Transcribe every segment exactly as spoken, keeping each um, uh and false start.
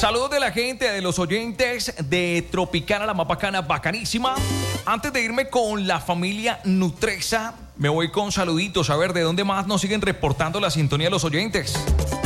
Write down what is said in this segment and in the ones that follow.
Saludos de la gente, de los oyentes de Tropicana, la más bacana, bacanísima. Antes de irme con la familia Nutresa, me voy con saluditos. A ver, ¿de dónde más nos siguen reportando la sintonía de los oyentes?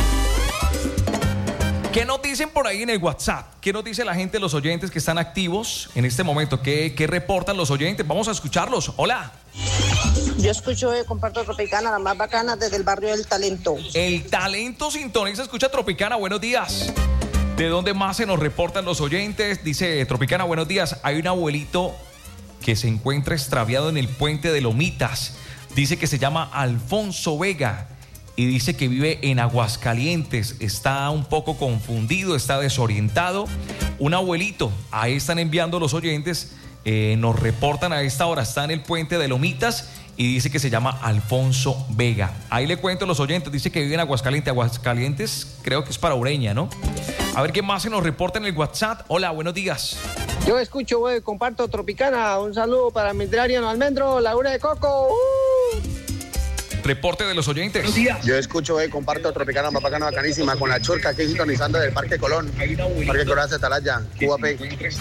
¿Qué nos dicen por ahí en el WhatsApp? ¿Qué nos dice la gente, los oyentes que están activos en este momento? ¿Qué, qué reportan los oyentes? Vamos a escucharlos. Hola. Yo escucho y comparto Tropicana, la más bacana, desde el barrio del Talento. El Talento sintoniza, escucha Tropicana, buenos días. ¿De dónde más se nos reportan los oyentes? Dice Tropicana, buenos días. Hay un abuelito que se encuentra extraviado en el puente de Lomitas. Dice que se llama Alfonso Vega y dice que vive en Aguascalientes. Está un poco confundido, está desorientado. Un abuelito, ahí están enviando los oyentes, eh, nos reportan a esta hora, está en el puente de Lomitas y dice que se llama Alfonso Vega. Ahí le cuento a los oyentes, dice que vive en Aguascalientes. Aguascalientes creo que es para Ureña, ¿no? A ver qué más se nos reporta en el WhatsApp. Hola, buenos días. Yo escucho, güey, comparto Tropicana. Un saludo para Midrariano Almendro, Laura de Coco. ¡Uh! Reporte de los oyentes. Yo escucho, güey, comparto Tropicana, más bacana, bacanísima, con la churca aquí sintonizando del Parque Colón. Parque Colón de Atalaya, Cuba P.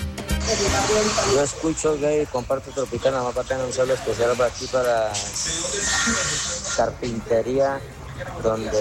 Yo escucho, güey, comparto Tropicana, más bacana, un saludo especial para aquí, para Carpintería, donde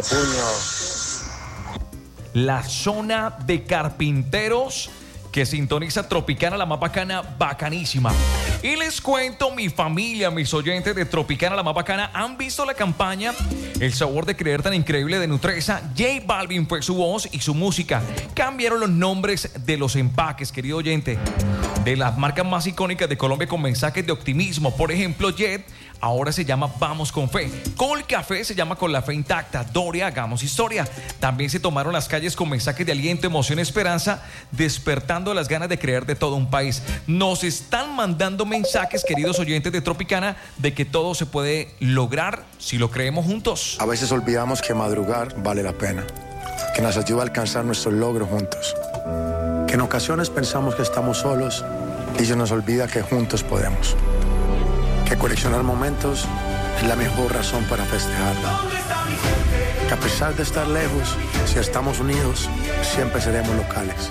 Puño. La zona de carpinteros que sintoniza Tropicana, la más bacana, bacanísima. Y les cuento, mi familia, mis oyentes de Tropicana, la más bacana, han visto la campaña El sabor de creer tan increíble de Nutresa. J Balvin fue su voz y su música. Cambiaron los nombres de los empaques, querido oyente, de las marcas más icónicas de Colombia con mensajes de optimismo. Por ejemplo, Jet ahora se llama Vamos con Fe. Col Café se llama Con la Fe Intacta. Doria, hagamos historia. También se tomaron las calles con mensajes de aliento, emoción, esperanza, despertando las ganas de creer de todo un país. Nos están mandando mensajes, queridos oyentes de Tropicana, de que todo se puede lograr si lo creemos juntos. A veces olvidamos que madrugar vale la pena, que nos ayuda a alcanzar nuestros logros juntos, que en ocasiones pensamos que estamos solos y se nos olvida que juntos podemos, que coleccionar momentos es la mejor razón para festejarlo, que a pesar de estar lejos, si estamos unidos, siempre seremos locales.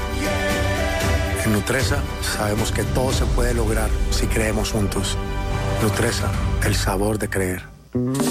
En Nutresa sabemos que todo se puede lograr si creemos juntos. Nutresa, el sabor de creer.